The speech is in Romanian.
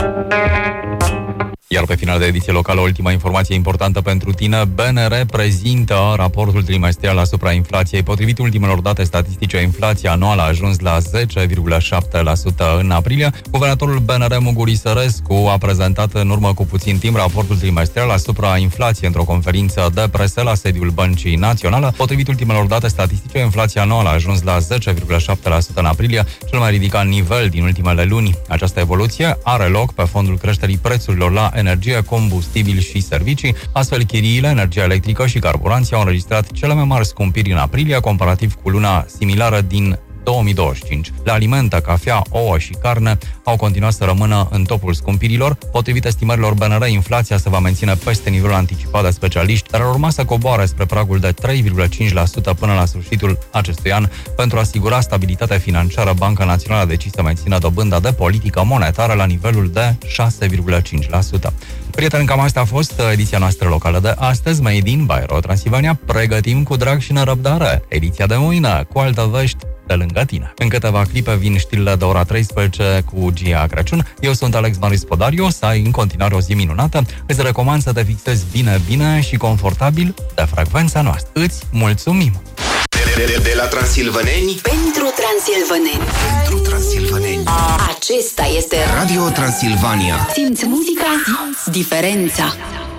Iar pe final de ediție locală, ultima informație importantă pentru tine, BNR prezintă raportul trimestrial asupra inflației. Potrivit ultimelor date statistice, inflația anuală a ajuns la 10,7% în aprilie. Guvernatorul BNR, Muguri Sărescu, a prezentat în urmă cu puțin timp raportul trimestrial asupra inflației într-o conferință de presă la sediul Băncii Naționale. Potrivit ultimelor date statistice, inflația anuală a ajuns la 10,7% în aprilie, cel mai ridicat nivel din ultimele luni. Această evoluție are loc pe fondul creșterii prețurilor la energie, combustibil și servicii. Astfel, chiriile, energia electrică și carburanții au înregistrat cele mai mari scumpiri în aprilie, comparativ cu luna similară din 2025. La alimente, cafea, ouă și carne au continuat să rămână în topul scumpirilor. Potrivit estimărilor BNR, inflația se va menține peste nivelul anticipat de specialiști, dar ar urma să coboare spre pragul de 3,5% până la sfârșitul acestui an. Pentru a asigura stabilitatea financiară, Banca Națională a decis să mențină dobânda de politică monetară la nivelul de 6,5%. Prieteni, cam asta a fost ediția noastră locală de astăzi. Made in Bairo, Transilvania. Pregătim cu drag și nerăbdare ediția de mâine cu alte vești de lângă tine. În câteva clipe vin știrile de ora 13 cu Gia Crăciun. Eu sunt Alex Maris Podariu, să ai în continuare o zi minunată. Îți recomand să te fixezi bine și confortabil de frecvența noastră. Îți mulțumim! De la transilvaneni pentru transilvaneni. Pentru transilvaneni. Acesta este Radio Transilvania. Simți muzica, simți diferența.